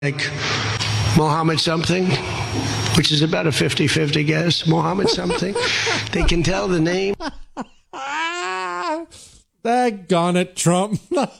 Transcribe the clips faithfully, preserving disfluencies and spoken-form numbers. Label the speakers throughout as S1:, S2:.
S1: Like Mohammed something, which is about a fifty-fifty guess. Mohammed something. They can tell the name.
S2: Daggone it, Trump.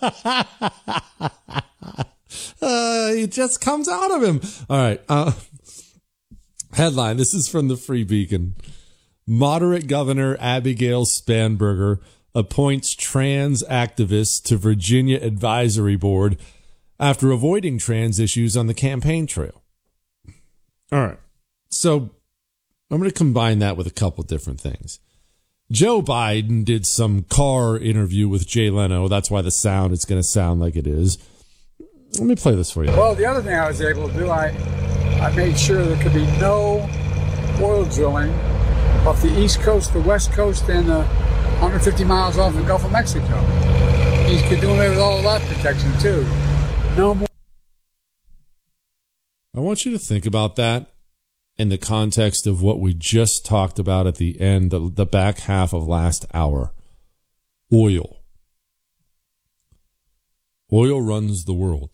S2: uh, it just comes out of him. All right. Uh, headline. This is from the Free Beacon. Moderate Governor Abigail Spanberger appoints trans activist to Virginia Advisory Board after avoiding trans issues on the campaign trail. All right. So I'm going to combine that with a couple different things. Joe Biden did some car interview with Jay Leno. That's why the sound is going to sound like it is. Let me play this for you.
S3: Well, the other thing I was able to do, I, I made sure there could be no oil drilling off the East Coast, the West Coast, and the one hundred fifty miles off the Gulf of Mexico. He could do away with all of that protection, too. No more.
S2: I want you to think about that in the context of what we just talked about at the end, the, the back half of last hour. Oil. Oil runs the world.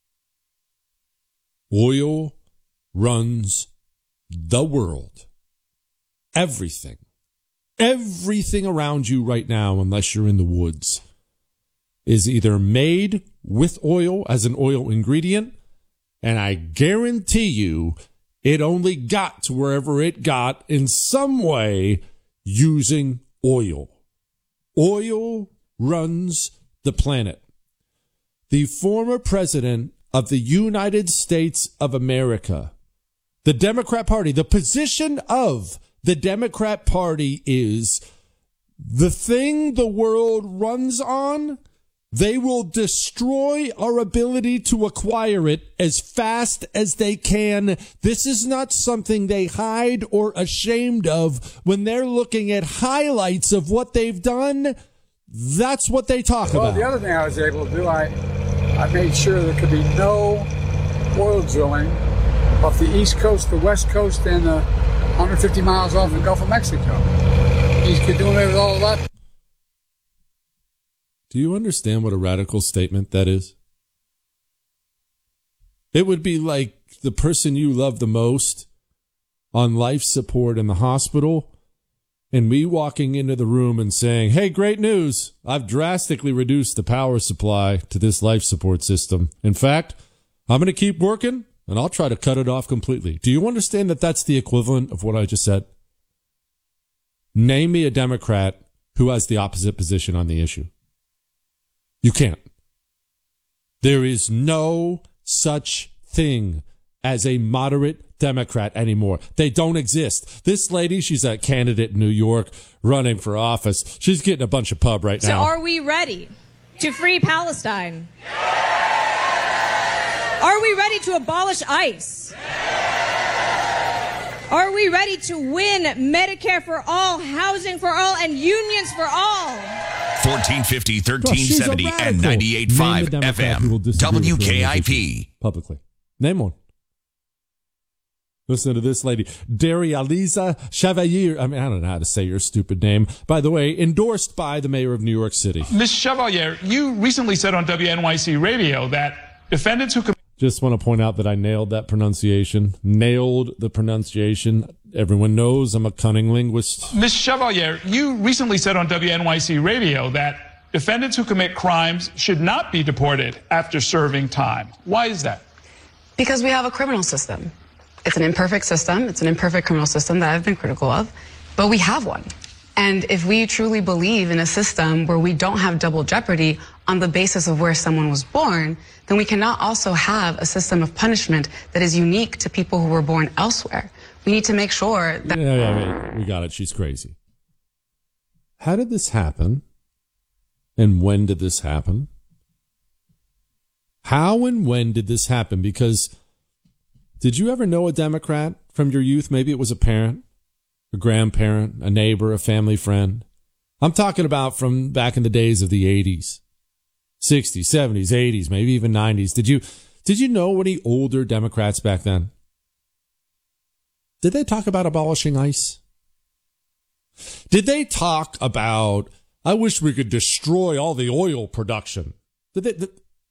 S2: Oil runs the world. Everything. Everything around you right now, unless you're in the woods, is either made with oil as an oil ingredient, and I guarantee you it only got to wherever it got in some way using oil. Oil runs the planet. The former president of the United States of America, the Democrat Party, the position of the Democrat Party is the thing the world runs on. They will destroy our ability to acquire it as fast as they can. This is not something they hide or ashamed of. When they're looking at highlights of what they've done, that's what they talk
S3: well,
S2: about.
S3: Well, the other thing I was able to do, I, I made sure there could be no oil drilling off the East Coast, the West Coast, and the one hundred fifty miles off the Gulf of Mexico. He could do away with all of that.
S2: Do you understand what a radical statement that is? It would be like the person you love the most on life support in the hospital and me walking into the room and saying, hey, great news. I've drastically reduced the power supply to this life support system. In fact, I'm going to keep working and I'll try to cut it off completely. Do you understand that that's the equivalent of what I just said? Name me a Democrat who has the opposite position on the issue. You can't. There is no such thing as a moderate Democrat anymore. They don't exist. This lady, she's a candidate in New York running for office. She's getting a bunch of pub right
S4: so
S2: now.
S4: So are we ready to free Palestine? Are we ready to abolish ICE? Are we ready to win Medicare for all, housing for all, and unions for all?
S5: fourteen fifty, thirteen seventy, and ninety-eight point five F M. W K I P.
S2: Publicly. Name one. Listen to this lady. Darializa Chevalier. I mean, I don't know how to say your stupid name. By the way, endorsed by the mayor of New York City.
S6: Miz Chevalier, you recently said on W N Y C radio that defendants who commit...
S2: Just want to point out that I nailed that pronunciation. Nailed the pronunciation. Everyone knows I'm a cunning linguist.
S6: Miz Chevalier, you recently said on W N Y C radio that defendants who commit crimes should not be deported after serving time. Why is that?
S7: Because we have a criminal system. It's an imperfect system. It's an imperfect criminal system that I've been critical of, but we have one. And if we truly believe in a system where we don't have double jeopardy on the basis of where someone was born, then we cannot also have a system of punishment that is unique to people who were born elsewhere. We need to make sure that...
S2: Yeah, yeah, yeah. We got it. She's crazy. How did this happen? And when did this happen? How and when did this happen? Because did you ever know a Democrat from your youth? Maybe it was a parent, a grandparent, a neighbor, a family friend. I'm talking about from back in the days of the eighties, sixties, seventies, eighties, maybe even nineties. Did you, did you know any older Democrats back then? Did they talk about abolishing ICE? Did they talk about, I wish we could destroy all the oil production? Did they, did,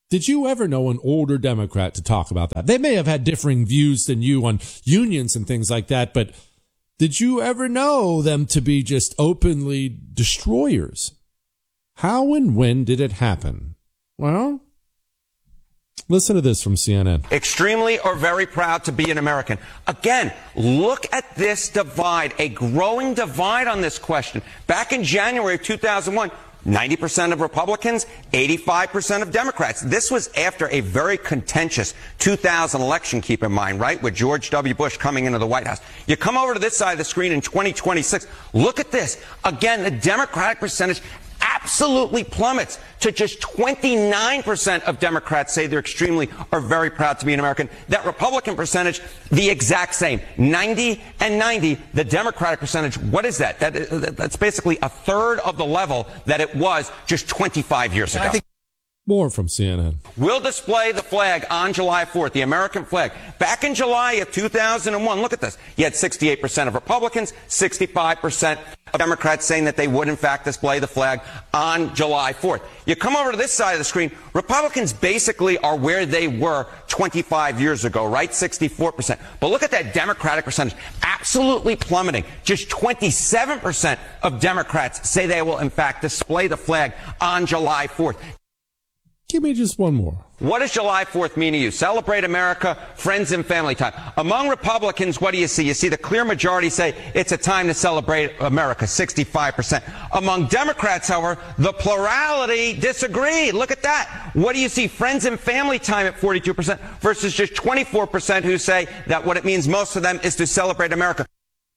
S2: Did you ever know an older Democrat to talk about that? They may have had differing views than you on unions and things like that, but did you ever know them to be just openly destroyers? How and when did it happen? Well, listen to this from C N N.
S8: Extremely or very proud to be an American. Again, look at this divide, a growing divide on this question. Back in January of two thousand one, ninety percent of Republicans, eighty-five percent of Democrats. This was after a very contentious two thousand election, keep in mind, right, with George W. Bush coming into the White House. You come over to this side of the screen in twenty twenty-six, look at this. Again, the Democratic percentage absolutely plummets to just twenty-nine percent of Democrats say they're extremely or very proud to be an American. That Republican percentage, the exact same, ninety and ninety. The Democratic percentage, what is that? that that's basically a third of the level that it was just twenty-five years ago.
S2: More from C N N.
S8: We'll display the flag on July fourth, the American flag. Back in July of two thousand one, look at this. You had sixty-eight percent of Republicans, sixty-five percent of Democrats saying that they would, in fact, display the flag on July fourth. You come over to this side of the screen, Republicans basically are where they were twenty-five years ago, right? sixty-four percent. But look at that Democratic percentage, absolutely plummeting. Just twenty-seven percent of Democrats say they will, in fact, display the flag on July fourth.
S2: Give me just one more.
S8: What does July fourth mean to you? Celebrate America, friends and family time. Among Republicans, what do you see? You see the clear majority say it's a time to celebrate America, sixty-five percent. Among Democrats, however, the plurality disagree. Look at that. What do you see? Friends and family time at forty-two percent versus just twenty-four percent who say that what it means most for them is to celebrate America.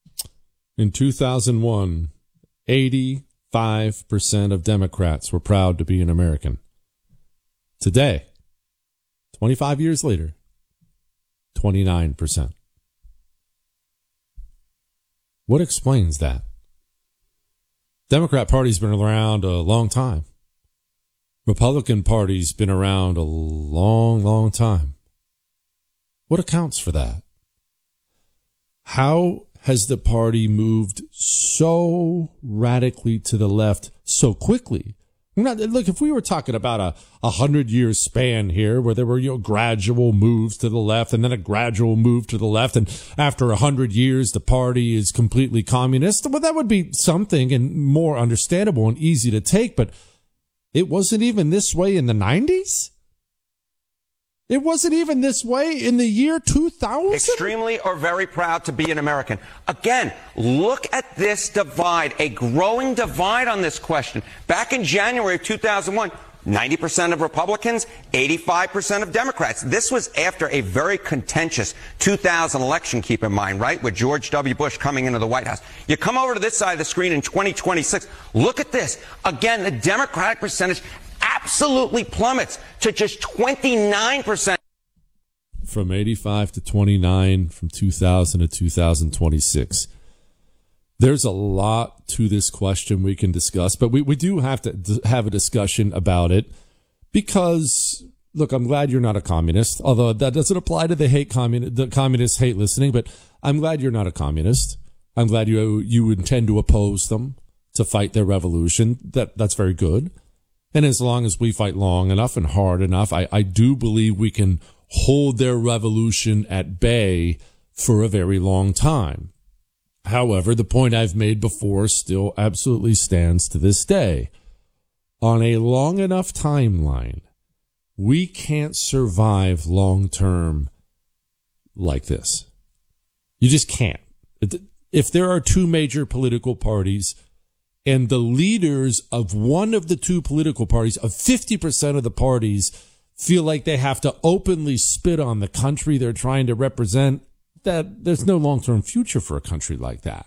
S2: In two thousand one, eighty-five percent of Democrats were proud to be an American. Today, twenty-five years later, twenty-nine percent. What explains that? Democrat Party's been around a long time. Republican Party's been around a long, long time. What accounts for that? How has the party moved so radically to the left so quickly? Not, look, if we were talking about a, a hundred year span here where there were, you know, gradual moves to the left and then a gradual move to the left, and after a hundred years the party is completely communist, well, that would be something and more understandable and easy to take. But it wasn't even this way in the nineties. It wasn't even this way in the year two thousand.
S8: Extremely or very proud to be an American. Again, look at this divide, a growing divide on this question. Back in January of two thousand one, ninety percent of Republicans, eighty-five percent of Democrats. This was after a very contentious two thousand election, keep in mind, right, with George W. Bush coming into the White House. You come over to this side of the screen in twenty twenty-six, look at this. Again, the Democratic percentage absolutely plummets to just twenty-nine percent.
S2: From eighty-five to twenty-nine, from two thousand to two thousand twenty-six. There's a lot to this question we can discuss, but we, we do have to have a discussion about it because, look, I'm glad you're not a communist, although that doesn't apply to the hate commun- the communists hate listening, but I'm glad you're not a communist. I'm glad you you intend to oppose them, to fight their revolution. That that's very good. And as long as we fight long enough and hard enough, I, I do believe we can hold their revolution at bay for a very long time. However, the point I've made before still absolutely stands to this day. On a long enough timeline, we can't survive long term like this. You just can't. If there are two major political parties, and the leaders of one of the two political parties, of fifty percent of the parties, feel like they have to openly spit on the country they're trying to represent, that there's no long-term future for a country like that.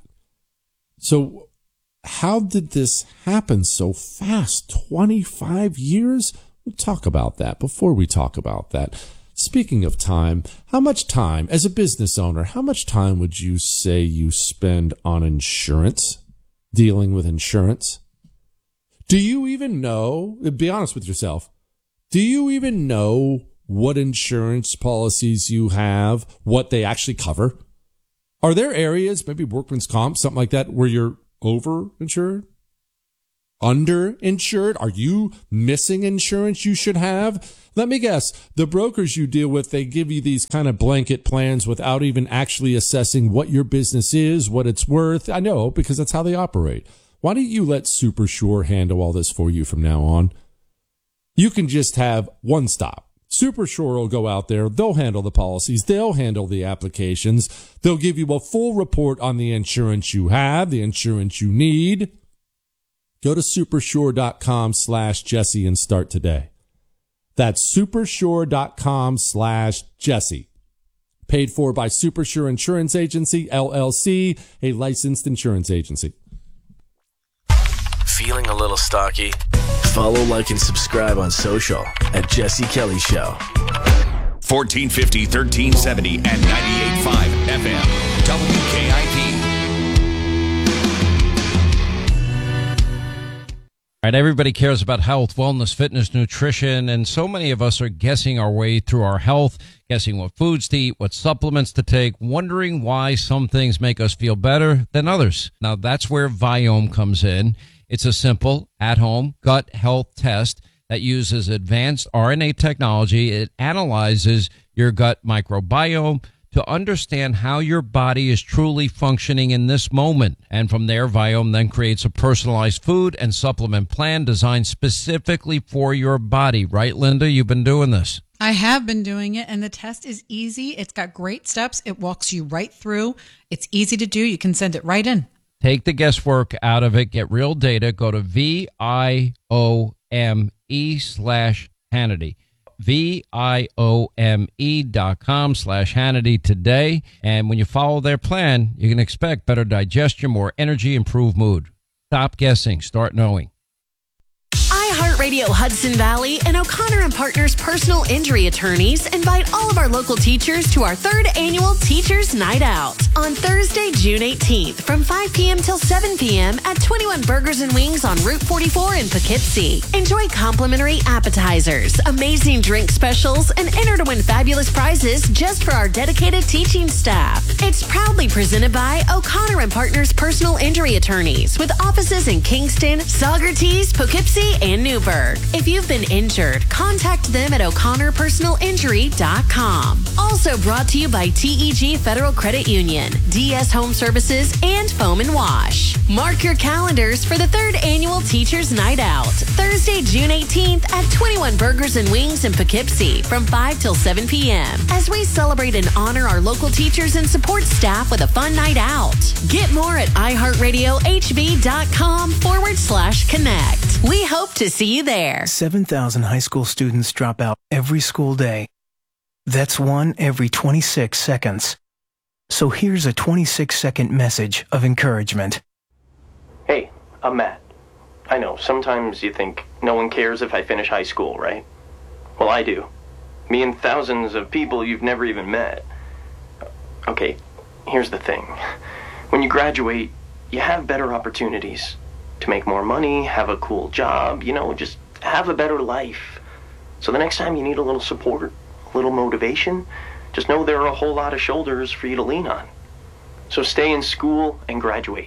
S2: So how did this happen so fast? twenty-five years? We'll talk about that before we talk about that. Speaking of time, how much time, as a business owner, how much time would you say you spend on insurance? Dealing with insurance? Do you even know, be honest with yourself, do you even know what insurance policies you have, what they actually cover? Are there areas, maybe workman's comp, something like that, where you're over-insured? underinsured? Are you missing insurance you should have? Let me guess, the brokers you deal with, they give you these kind of blanket plans without even actually assessing what your business is, what it's worth. I know, because that's how they operate. Why don't you let SuperSure handle all this for you from now on? You can just have one stop. SuperSure will go out there. They'll handle the policies. They'll handle the applications. They'll give you a full report on the insurance you have, the insurance you need. Go to supersure.com slash Jesse and start today. That's supersure.com slash Jesse. Paid for by SuperSure Insurance Agency, L L C, a licensed insurance agency.
S9: Feeling a little stocky? Follow, like, and subscribe on social at Jesse Kelly Show.
S5: fourteen fifty, thirteen seventy, and ninety-eight point five F M. W K I P.
S10: All right, everybody cares about health, wellness, fitness, nutrition, and so many of us are guessing our way through our health, guessing what foods to eat, what supplements to take, wondering why some things make us feel better than others. Now, that's where Viome comes in. It's a simple, at-home gut health test that uses advanced R N A technology. It analyzes your gut microbiome to understand how your body is truly functioning in this moment. And from there, Viome then creates a personalized food and supplement plan designed specifically for your body. Right, Linda? You've been doing this.
S11: I have been doing it, and the test is easy. It's got great steps. It walks you right through. It's easy to do. You can send it right in.
S10: Take the guesswork out of it. Get real data. Go to V I O M E slash Hannity. V I O M E dot com slash Hannity today. And when you follow their plan, you can expect better digestion, more energy, improved mood. Stop guessing. Start knowing.
S12: iHeartRadio Hudson Valley and O'Connor and Partners personal injury attorneys invite all of our local teachers to our third annual Teachers Night Out on Thursday, June eighteenth from five p.m. till seven p.m. at twenty-one Burgers and Wings on Route forty-four in Poughkeepsie. Enjoy complimentary appetizers, amazing drink specials, and enter to win fabulous prizes just for our dedicated teaching staff. It's proudly presented by O'Connor and Partners personal injury attorneys with offices in Kingston, Saugerties, Poughkeepsie, and Newburgh. If you've been injured, contact them at o'connor personal injury dot com. Also brought to you by T E G Federal Credit Union, D S Home Services, and Foam and Wash. Mark your calendars for the third annual Teachers Night Out, Thursday, June eighteenth at twenty-one Burgers and Wings in Poughkeepsie from five till seven p.m. as we celebrate and honor our local teachers and support staff with a fun night out. Get more at iHeartRadioHV.com forward slash connect. We hope to see you there.
S13: seven thousand high school students drop out every school day. That's one every twenty-six seconds. So here's a twenty-six second message of encouragement.
S14: Hey, I'm Matt. I know, sometimes you think no one cares if I finish high school, right? Well, I do. Me and thousands of people you've never even met. Okay, here's the thing. When you graduate, you have better opportunities to make more money, have a cool job, you know, just have a better life. So the next time you need a little support, a little motivation, just know there are a whole lot of shoulders for you to lean on. So stay in school and graduate.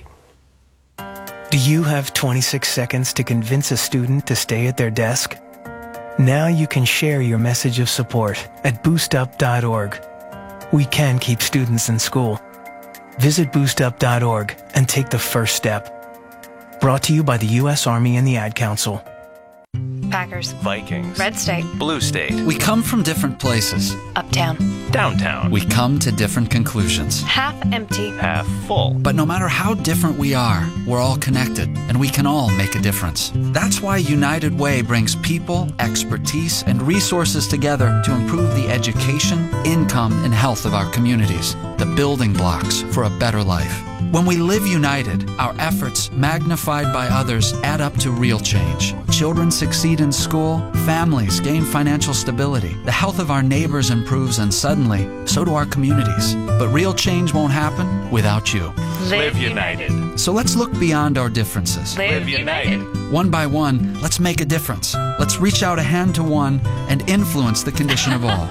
S13: Do you have twenty-six seconds to convince a student to stay at their desk? Now you can share your message of support at boost up dot org. We can keep students in school. Visit boost up dot org and take the first step. Brought to you by the U S Army and the Ad Council.
S15: Packers.
S16: Vikings.
S15: Red State.
S16: Blue State.
S17: We come from different places.
S15: Uptown.
S16: Downtown.
S17: We come to different conclusions.
S15: Half empty.
S16: Half full.
S17: But no matter how different we are, we're all connected, and we can all make a difference. That's why United Way brings people, expertise, and resources together to improve the education, income, and health of our communities, the building blocks for a better life. When we live united, our efforts, magnified by others, add up to real change. Children succeed in school, families gain financial stability, the health of our neighbors improves, and suddenly, so do our communities. But real change won't happen without you.
S16: Live united.
S17: So let's look beyond our differences.
S16: Live united.
S17: One by one, let's make a difference. Let's reach out a hand to one and influence the condition of all.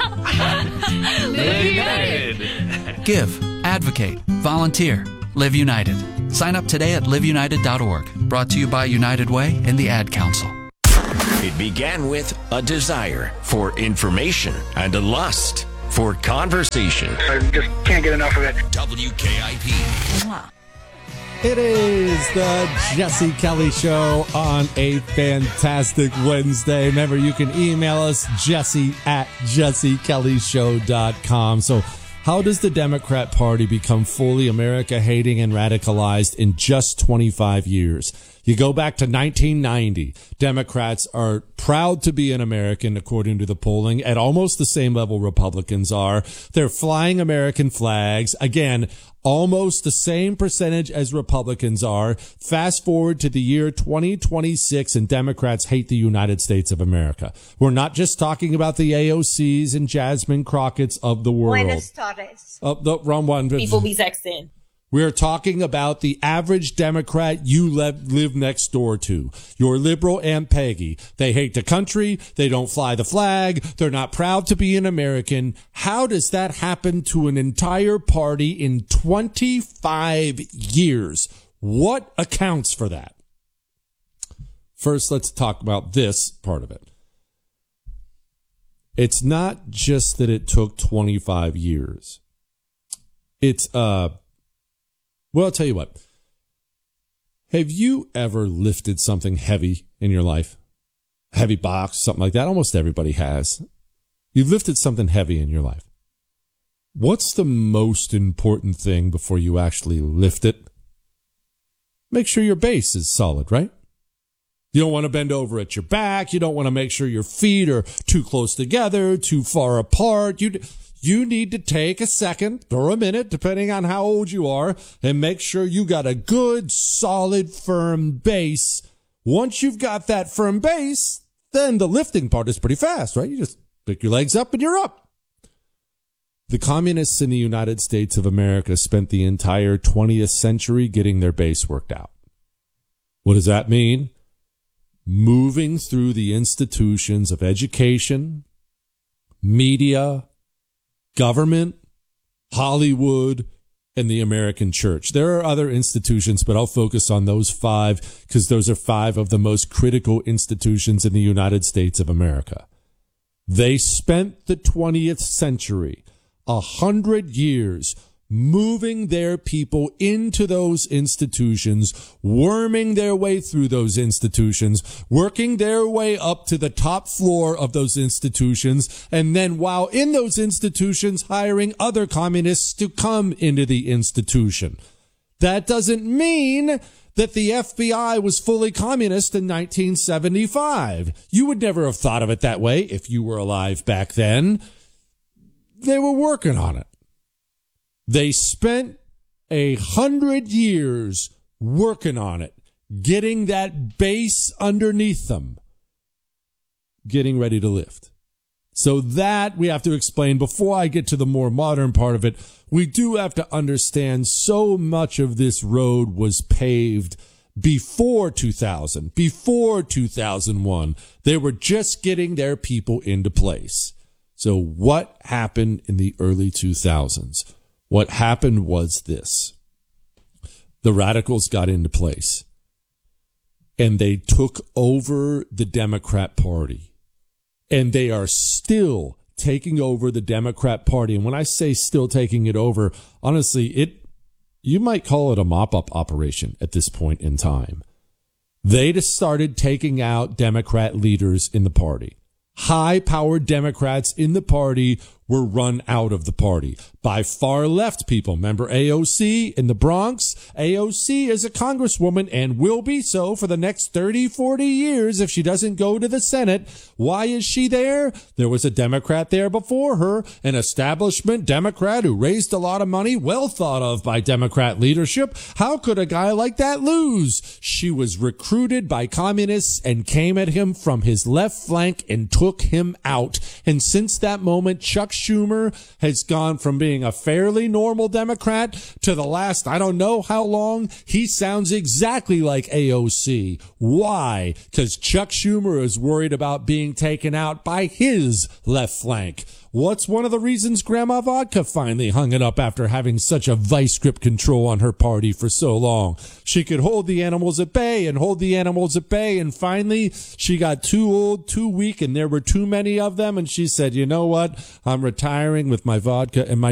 S16: Live united.
S17: Give, advocate, volunteer. Live united. Sign up today at live united dot org. Brought to you by United Way and the Ad Council.
S5: It began with a desire for information and a lust for conversation.
S18: I just can't get enough of it.
S5: W K I P.
S2: It is the Jesse Kelly Show on a fantastic Wednesday. Remember, you can email us, jesse at jesse kelly show dot com. So how does the Democrat Party become fully America-hating and radicalized in just twenty-five years? You go back to nineteen ninety. Democrats are proud to be an American, according to the polling, at almost the same level Republicans are. They're flying American flags. Again, almost the same percentage as Republicans are. Fast forward to the year twenty twenty-six, and Democrats hate the United States of America. We're not just talking about the A O Cs and Jasmine Crockett's of the world.
S19: Buenas tardes.
S2: Oh, the wrong one.
S19: People be sexting.
S2: We're talking about the average Democrat you live, live next door to. Your liberal Aunt Peggy. They hate the country. They don't fly the flag. They're not proud to be an American. How does that happen to an entire party in twenty-five years? What accounts for that? First, let's talk about this part of it. It's not just that it took twenty-five years. It's, uh, well, I'll tell you what. Have you ever lifted something heavy in your life? Heavy box, something like that? Almost everybody has. You've lifted something heavy in your life. What's the most important thing before you actually lift it? Make sure your base is solid, right? You don't want to bend over at your back. You don't want to make sure your feet are too close together, too far apart. You You need to take a second or a minute, depending on how old you are, and make sure you got a good, solid, firm base. Once you've got that firm base, then the lifting part is pretty fast, right? You just pick your legs up and you're up. The communists in the United States of America spent the entire twentieth century getting their base worked out. What does that mean? Moving through the institutions of education, media, government, Hollywood, and the American church. There are other institutions, but I'll focus on those five because those are five of the most critical institutions in the United States of America. They spent the twentieth century, a hundred years, moving their people into those institutions, worming their way through those institutions, working their way up to the top floor of those institutions, and then while in those institutions, hiring other communists to come into the institution. That doesn't mean that the F B I was fully communist in nineteen seventy-five. You would never have thought of it that way if you were alive back then. They were working on it. They spent a hundred years working on it, getting that base underneath them, getting ready to lift. So that we have to explain before I get to the more modern part of it. We do have to understand so much of this road was paved before two thousand, before two thousand one. They were just getting their people into place. So what happened in the early two thousands? What happened was this. The radicals got into place and they took over the Democrat Party, and they are still taking over the Democrat Party. And when I say still taking it over, honestly, it, you might call it a mop-up operation at this point in time. They just started taking out Democrat leaders in the party. High-powered Democrats in the party were run out of the party by far left people. Remember A O C in the Bronx? A O C is a congresswoman and will be so for the next thirty, forty years if she doesn't go to the Senate. Why is she there? There was a Democrat there before her, an establishment Democrat who raised a lot of money, well thought of by Democrat leadership. How could a guy like that lose? She was recruited by communists and came at him from his left flank and took him out. And since that moment, Chuck Schumer has gone from being a fairly normal Democrat to the last, I don't know how long, he sounds exactly like A O C. Why? Because Chuck Schumer is worried about being taken out by his left flank. What's one of the reasons Grandma Vodka finally hung it up after having such a vice grip control on her party for so long? She could hold the animals at bay and hold the animals at bay, and finally she got too old, too weak, and there were too many of them, and she said, you know what? I'm retiring with my vodka and my